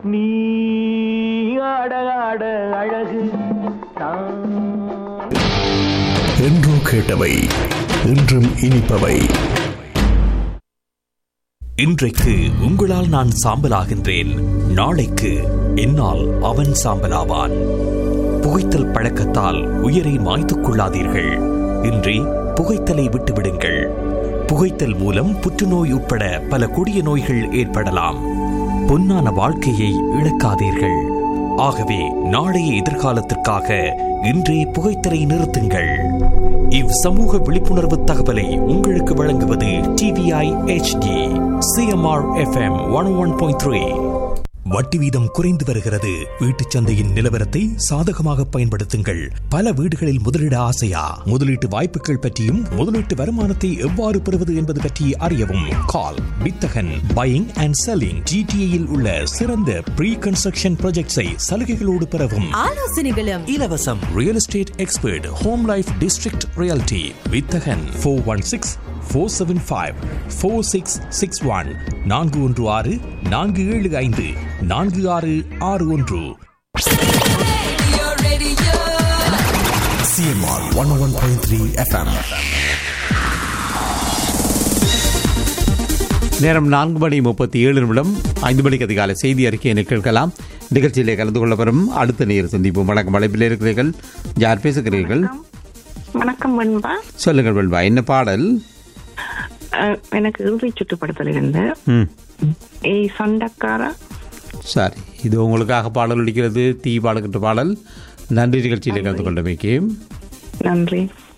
நீ ஆட ஆட அழகு என்றோ கேட்டவை இன்றும் இனிப்பவை. இன்றைக்கு உங்களால் நான் சாம்பலாகின்றேன், நாளைக்கு என்னால் அவன் சாம்பலாவான். புகைத்தல் பழக்கத்தால் உயிரை மாய்த்துக் கொள்ளாதீர்கள். இன்றே புகைத்தலை விட்டுவிடுங்கள். புகைத்தல் மூலம் புற்றுநோய் உட்பட பல கொடிய நோய்கள் ஏற்படலாம். பொன்னான வாழ்க்கையை இழக்காதீர்கள். ஆகவே நாளைய எதிர்காலத்திற்காக இன்றே புகைத்தலை நிறுத்துங்கள். இவ் சமூக விழிப்புணர்வு தகவலை உங்களுக்கு வழங்குவது TVI HD CMR FM 101.3. வட்டி வீதம் குறைந்து வருகிறது. வீட்டுச் சந்தையின் நிலவரத்தை சாதகமாக பயன்படுத்துங்கள். பல வீடுகளில் முதலீடு ஆசையா? முதலீட்டு வாய்ப்புகள் பற்றியும் முதலீட்டு வருமானத்தை எவ்வாறு பெறுவது என்பது பற்றி அறியவும் கால் வித்தகன் பையிங் அண்ட் செல்லிங். GTA உள்ள சிறந்த ப்ரீ கன்ஸ்ட்ரக்ஷன் ப்ராஜெக்ட்ஸை சலுகைகளோடு பெறவும் ஆலோசனைகளும் இலவசம். Real estate expert home life district reality வித்தகன் 416-475-4661 416-475-4661. CMR 101.3 FM. நேரம் 4:37. 5 மணிக்கு அதிகாலை செய்தி அறிக்கையை கேட்கலாம். நிகழ்ச்சியிலே கலந்து கொள்ள வரும் அடுத்த நேர் சந்திப்போம். வணக்கம். அழைப்பில் இருக்கிறீர்கள். யார் பேசுகிறீர்கள்? வணக்கம் வெண்பா. சொல்லுங்கள் வெண்பா, என்ன பாடல்? எனக்கு இறுதி சுட்டுப்படுத்தல் இருந்து ஏய் சொந்தக்காரா. சரி, இது உங்களுக்காக பாடல் ஒலிக்கிறது. தீ பாடுகின்ற பாடல். நன்றி நிகழ்ச்சியிலே கலந்து கொண்டமைக்கு. நன்றி.